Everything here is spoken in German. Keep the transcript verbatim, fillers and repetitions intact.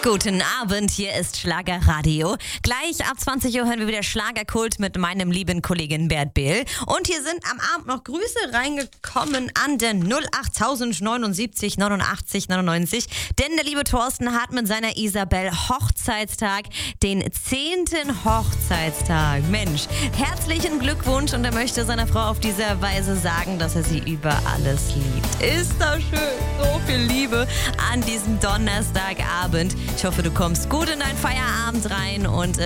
Guten Abend, hier ist Schlagerradio. Gleich ab zwanzig Uhr hören wir wieder Schlagerkult mit meinem lieben Kollegen Bert Behl. Und hier sind am Abend noch Grüße reingekommen an der null acht neunundsiebzig neunundachtzig neunundneunzig. Denn der liebe Thorsten hat mit seiner Isabel Hochzeitstag, den zehnten Hochzeitstag. Mensch, herzlichen Glückwunsch, und er möchte seiner Frau auf diese Weise sagen, dass er sie über alles liebt. Ist das schön, so viel Liebe an diesem Donnerstagabend. Ich hoffe, du kommst gut in deinen Feierabend rein und